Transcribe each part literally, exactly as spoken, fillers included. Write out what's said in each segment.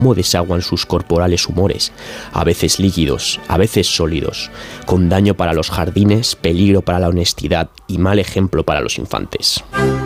cómo desaguan sus corporales humores, a veces líquidos, a veces sólidos, con daño para los jardines, peligro para la honestidad y mal ejemplo para los infantes.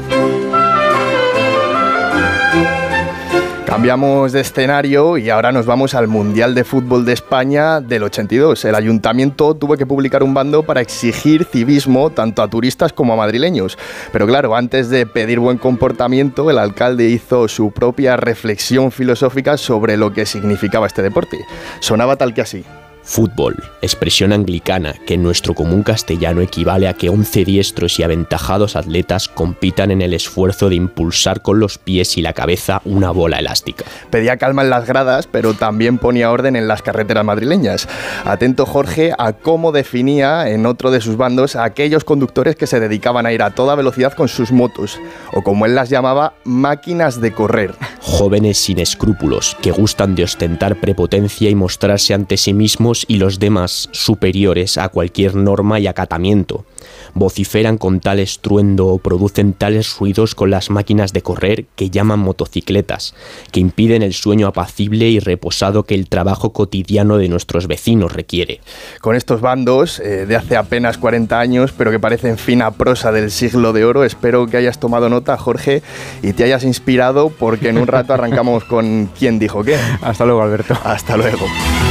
Cambiamos de escenario y ahora nos vamos al Mundial de Fútbol de España del ochenta y dos. El ayuntamiento tuvo que publicar un bando para exigir civismo tanto a turistas como a madrileños. Pero claro, antes de pedir buen comportamiento, el alcalde hizo su propia reflexión filosófica sobre lo que significaba este deporte. Sonaba tal que así. Fútbol, expresión anglicana que en nuestro común castellano equivale a que once diestros y aventajados atletas compitan en el esfuerzo de impulsar con los pies y la cabeza una bola elástica. Pedía calma en las gradas, pero también ponía orden en las carreteras madrileñas. Atento Jorge a cómo definía en otro de sus bandos a aquellos conductores que se dedicaban a ir a toda velocidad con sus motos, o como él las llamaba, máquinas de correr. Jóvenes sin escrúpulos, que gustan de ostentar prepotencia y mostrarse ante sí mismos y los demás superiores a cualquier norma y acatamiento. Vociferan con tal estruendo o producen tales ruidos con las máquinas de correr que llaman motocicletas, que impiden el sueño apacible y reposado que el trabajo cotidiano de nuestros vecinos requiere. Con estos bandos eh, de hace apenas cuarenta años, pero que parecen fina prosa del siglo de oro, espero que hayas tomado nota, Jorge, y te hayas inspirado, porque en un rato arrancamos con ¿Quién dijo qué? Hasta luego, Alberto. Hasta luego.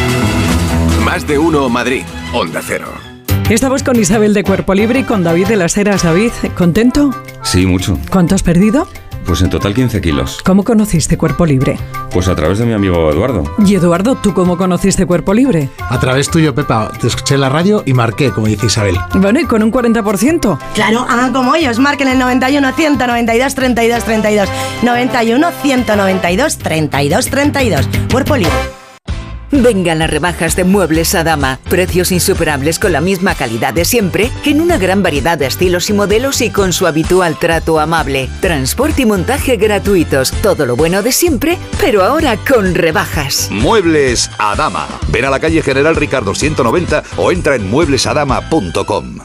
Más de uno Madrid, Onda Cero. Estamos con Isabel de Cuerpo Libre y con David de las Heras. David, ¿contento? Sí, mucho. ¿Cuánto has perdido? Pues en total quince kilos. ¿Cómo conociste Cuerpo Libre? Pues a través de mi amigo Eduardo. Y Eduardo, ¿tú cómo conociste Cuerpo Libre? A través tuyo, Pepa. Te escuché en la radio y marqué, como dice Isabel. Bueno, ¿y con un cuarenta por ciento? Claro, hagan como ellos. Marquen el noventa y uno, ciento noventa y dos, treinta y dos, treinta y dos. noventa y uno, ciento noventa y dos, treinta y dos, treinta y dos. Cuerpo Libre. Vengan las rebajas de Muebles Adama. Precios insuperables con la misma calidad de siempre, en una gran variedad de estilos y modelos y con su habitual trato amable. Transporte y montaje gratuitos. Todo lo bueno de siempre, pero ahora con rebajas. Muebles Adama. Ven a la calle General Ricardo ciento noventa o entra en muebles adama punto com.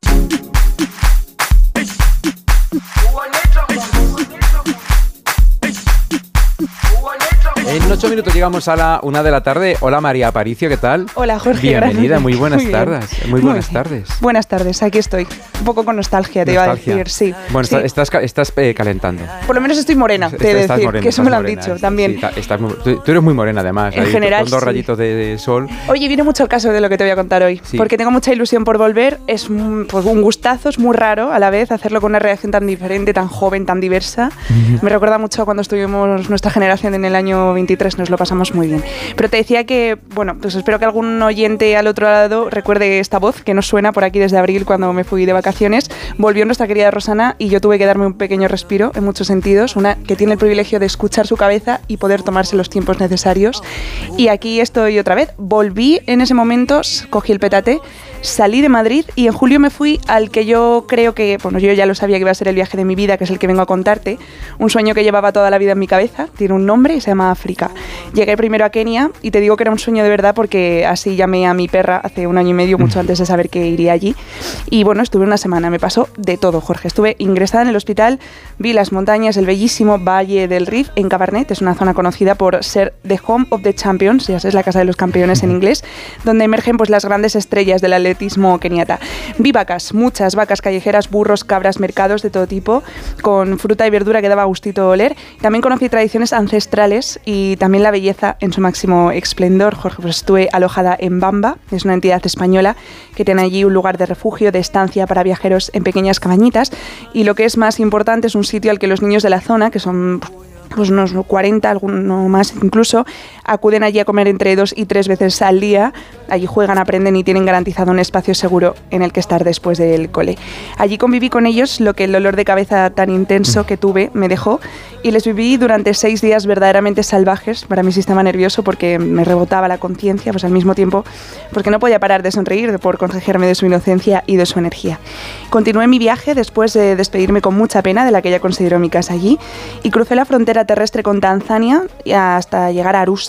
En ocho minutos llegamos a la una de la tarde. Hola María Aparicio, ¿qué tal? Hola Jorge. Bienvenida, gracias. muy buenas muy tardes. Muy, muy buenas bien. tardes. Buenas tardes, aquí estoy. Un poco con nostalgia, te nostalgia. iba a decir, sí. Bueno, sí. estás, estás eh, calentando. Por lo menos estoy morena, te he de decir, morena, que eso me lo han morena, dicho sí, también. Sí, estás muy, tú, tú eres muy morena además. En ahí, general, con dos sí. rayitos de, de sol. Oye, viene mucho el caso de lo que te voy a contar hoy, sí. porque tengo mucha ilusión por volver. Es un, pues, un gustazo, es muy raro a la vez hacerlo con una reacción tan diferente, tan joven, tan diversa. Uh-huh. Me recuerda mucho a cuando estuvimos nuestra generación en el año veintitrés, nos lo pasamos muy bien. Pero te decía que, bueno, pues espero que algún oyente al otro lado recuerde esta voz que nos suena por aquí desde abril cuando me fui de vacaciones. Volvió nuestra querida Rosana y yo tuve que darme un pequeño respiro en muchos sentidos, una que tiene el privilegio de escuchar su cabeza y poder tomarse los tiempos necesarios. Y aquí estoy otra vez. Volví en ese momento, cogí el petate, salí de Madrid y en julio me fui al que yo creo que, bueno, yo ya lo sabía que iba a ser el viaje de mi vida, que es el que vengo a contarte, un sueño que llevaba toda la vida en mi cabeza, tiene un nombre y se llama África. Llegué primero a Kenia y te digo que era un sueño de verdad porque así llamé a mi perra hace un año y medio, mucho antes de saber que iría allí. Y bueno, estuve una semana, me pasó de todo, Jorge. Estuve ingresada en el hospital, vi las montañas, el bellísimo Valle del Rif en Cabernet, es una zona conocida por ser the home of the champions, ya es la casa de los campeones en inglés, donde emergen pues las grandes estrellas del atletismo keniata. Vi vacas, muchas vacas callejeras, burros, cabras, mercados de todo tipo, con fruta y verdura que daba gustito oler. También conocí tradiciones ancestrales y también la belleza en su máximo esplendor. Jorge, pues estuve alojada en Bamba, es una entidad española que tiene allí un lugar de refugio, de estancia para viajeros en pequeñas cabañitas, y lo que es más importante es un sitio al que los niños de la zona, que son pues unos cuarenta, alguno más incluso, acuden allí a comer entre dos y tres veces al día. Allí juegan, aprenden y tienen garantizado un espacio seguro en el que estar después del cole. Allí conviví con ellos, lo que el dolor de cabeza tan intenso que tuve me dejó, y les viví durante seis días verdaderamente salvajes para mi sistema nervioso, porque me rebotaba la conciencia, pues al mismo tiempo porque no podía parar de sonreír por contagiarme de su inocencia y de su energía. Continué mi viaje después de despedirme con mucha pena de la que ya considero mi casa allí, y crucé la frontera terrestre con Tanzania hasta llegar a Arusha.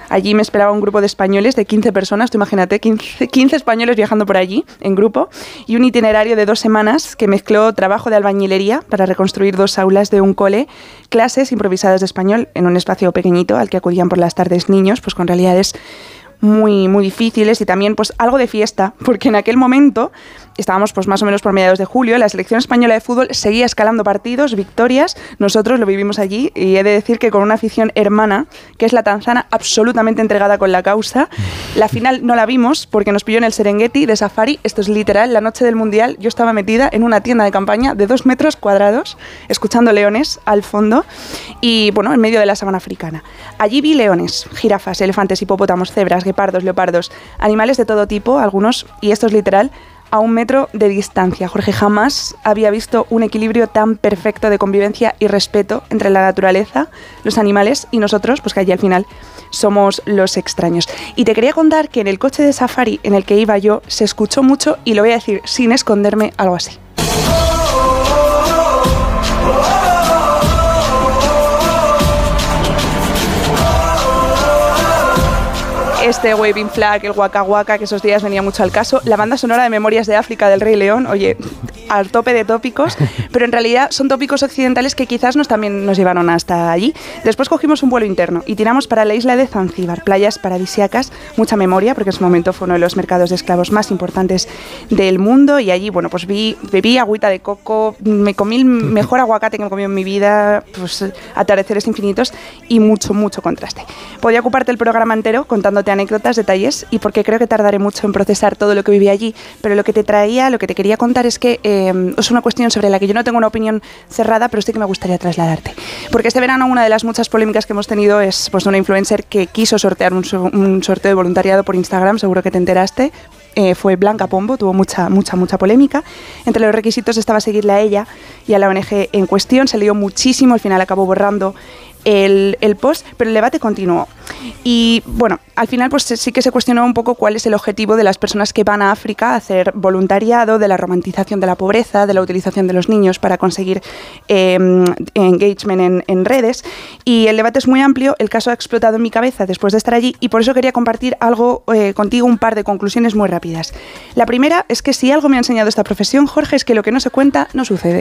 Allí me esperaba un grupo de españoles de quince personas, tú imagínate, quince, quince españoles viajando por allí en grupo, y un itinerario de dos semanas que mezcló trabajo de albañilería para reconstruir dos aulas de un cole, clases improvisadas de español en un espacio pequeñito al que acudían por las tardes niños, pues con realidades muy, muy difíciles, y también pues algo de fiesta, porque en aquel momento estábamos pues más o menos por mediados de julio, la selección española de fútbol seguía escalando partidos, victorias, nosotros lo vivimos allí, y he de decir que con una afición hermana, que es la tanzana, absolutamente entregada con la causa. La final no la vimos porque nos pilló en el Serengeti de Safari, esto es literal, la noche del Mundial yo estaba metida en una tienda de campaña de dos metros cuadrados, escuchando leones al fondo, y bueno, en medio de la sabana africana. Allí vi leones, jirafas, elefantes, hipopótamos, cebras, guepardos, leopardos, animales de todo tipo, algunos, y esto es literal, a un metro de distancia. Jorge, jamás había visto un equilibrio tan perfecto de convivencia y respeto entre la naturaleza, los animales y nosotros, pues que allí al final somos los extraños. Y te quería contar que en el coche de safari en el que iba yo se escuchó mucho, y lo voy a decir sin esconderme, algo así. Este Waving Flag, el Waka Waka, que esos días venía mucho al caso, la banda sonora de Memorias de África del Rey León, oye, al tope de tópicos, pero en realidad son tópicos occidentales que quizás nos también nos llevaron hasta allí. Después cogimos un vuelo interno y tiramos para la isla de Zanzíbar, playas paradisíacas, mucha memoria, porque en su momento fue uno de los mercados de esclavos más importantes del mundo, y allí, bueno, pues vi, bebí agüita de coco, me comí el mejor aguacate que me he comido en mi vida, pues atardeceres infinitos y mucho, mucho contraste. Podía ocuparte el programa entero contándote anécdotas, detalles, y porque creo que tardaré mucho en procesar todo lo que viví allí, pero lo que te traía, lo que te quería contar es que eh, es una cuestión sobre la que yo no tengo una opinión cerrada, pero sí que me gustaría trasladarte. Porque este verano una de las muchas polémicas que hemos tenido es pues una influencer que quiso sortear un, un sorteo de voluntariado por Instagram, seguro que te enteraste. Eh, fue Blanca Pombo, tuvo mucha, mucha, mucha polémica. Entre los requisitos estaba seguirle a ella y a la O N G en cuestión, se lió muchísimo, al final acabó borrando El, el post, pero el debate continuó. Y bueno, al final pues sí que se cuestionó un poco cuál es el objetivo de las personas que van a África a hacer voluntariado, de la romantización de la pobreza, de la utilización de los niños para conseguir eh, engagement en, en redes. Y el debate es muy amplio, el caso ha explotado en mi cabeza después de estar allí, y por eso quería compartir algo eh, contigo, un par de conclusiones muy rápidas. La primera es que si algo me ha enseñado esta profesión, Jorge, es que lo que no se cuenta no sucede.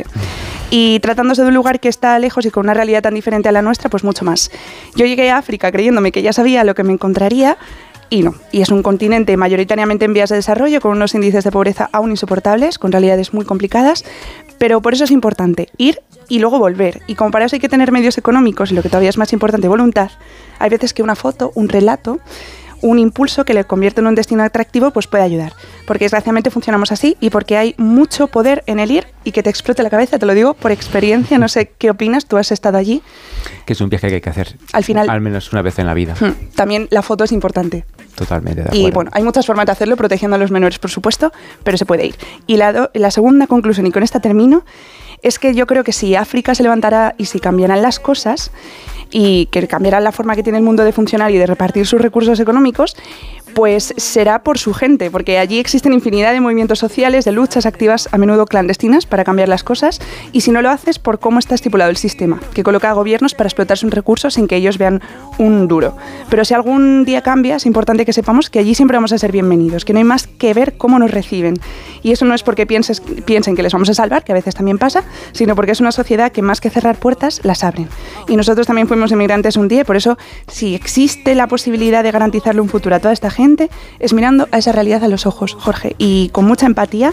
Y tratándose de un lugar que está lejos y con una realidad tan diferente a la nuestra, pues mucho más. Yo llegué a África creyéndome que ya sabía lo que me encontraría, y no. Y es un continente mayoritariamente en vías de desarrollo, con unos índices de pobreza aún insoportables, con realidades muy complicadas, pero por eso es importante ir y luego volver. Y como para eso hay que tener medios económicos, y lo que todavía es más importante, voluntad, hay veces que una foto, un relato, un impulso que le convierte en un destino atractivo, pues puede ayudar. Porque desgraciadamente funcionamos así, y porque hay mucho poder en el ir y que te explote la cabeza, te lo digo por experiencia, no sé qué opinas, tú has estado allí. Que es un viaje que hay que hacer al final, al menos una vez en la vida. También la foto es importante. Totalmente de acuerdo. Y bueno, hay muchas formas de hacerlo, protegiendo a los menores, por supuesto, pero se puede ir. Y la, do, la segunda conclusión, y con esta termino, es que yo creo que si África se levantará y si cambiarán las cosas, y que cambiará la forma que tiene el mundo de funcionar y de repartir sus recursos económicos, pues será por su gente, porque allí existen infinidad de movimientos sociales, de luchas activas, a menudo clandestinas, para cambiar las cosas, y si no lo haces, por cómo está estipulado el sistema, que coloca a gobiernos para explotar sus recursos sin que ellos vean un duro. Pero si algún día cambia, es importante que sepamos que allí siempre vamos a ser bienvenidos, que no hay más que ver cómo nos reciben. Y eso no es porque pienses, piensen que les vamos a salvar, que a veces también pasa, sino porque es una sociedad que más que cerrar puertas, las abren. Y nosotros también fuimos inmigrantes un día, y por eso, si existe la posibilidad de garantizarle un futuro a toda esta gente, es mirando a esa realidad a los ojos, Jorge, y con mucha empatía,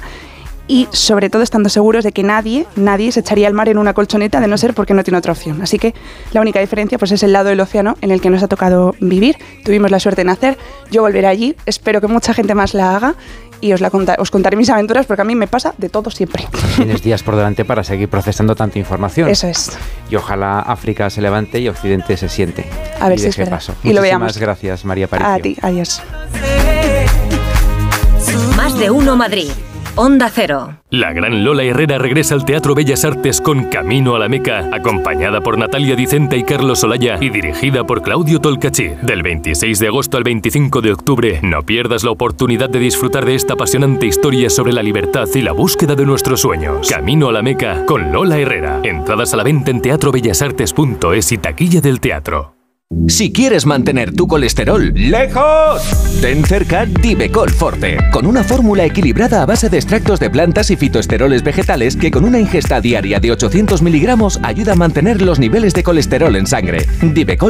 y sobre todo estando seguros de que nadie, nadie se echaría al mar en una colchoneta, de no ser porque no tiene otra opción. Así que la única diferencia pues es el lado del océano en el que nos ha tocado vivir. Tuvimos la suerte de nacer, yo volveré allí, espero que mucha gente más la haga, y os, la contar, os contaré mis aventuras, porque a mí me pasa de todo siempre. Tienes días por delante para seguir procesando tanta información. Eso es. Y ojalá África se levante y Occidente se siente. A ver y si es verdad. Paso. Y lo veamos. Muchísimas gracias, María Aparicio. A ti, adiós. Más de uno Madrid. Onda Cero. La gran Lola Herrera regresa al Teatro Bellas Artes con Camino a la Meca, acompañada por Natalia Dicenta y Carlos Olaya y dirigida por Claudio Tolcachir. Del veintiséis de agosto al veinticinco de octubre, no pierdas la oportunidad de disfrutar de esta apasionante historia sobre la libertad y la búsqueda de nuestros sueños. Camino a la Meca con Lola Herrera. Entradas a la venta en teatro bellas artes punto es y taquilla del teatro. Si quieres mantener tu colesterol lejos, ten cerca Divecol Forte, con una fórmula equilibrada a base de extractos de plantas y fitoesteroles vegetales que con una ingesta diaria de ochocientos miligramos ayuda a mantener los niveles de colesterol en sangre. Divecol